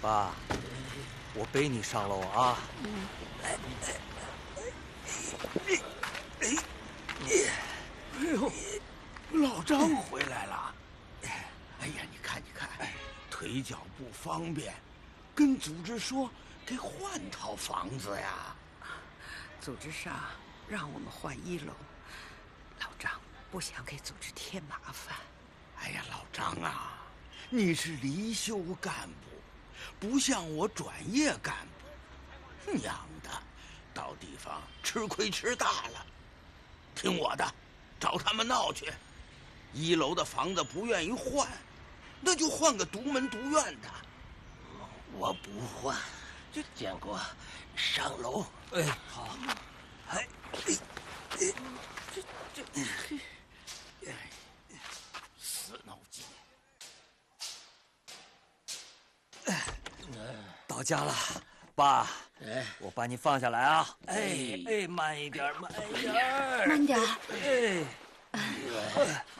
爸，我背你上楼啊。来， 哎呦，老张回来了。哎呀，你看，腿脚不方便，跟组织说给换套房子呀。 组织上让我们换1楼，老张不想给组织添麻烦。 哎呀，老张啊，你是离休干部，不像我转业干部，娘的，到地方吃亏吃大了。听我的，找他们闹去。1楼的房子不愿意换，那就换个独门独院的。 我不换，就建国上楼。 哎，好。哎， 死脑筋。 到家了，爸。 哎， 我把你放下来啊！哎，慢一点，慢一点， 慢点。 哎。